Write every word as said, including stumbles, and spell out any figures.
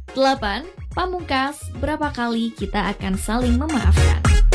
Delapan. Pamungkas, berapa kali kita akan saling memaafkan?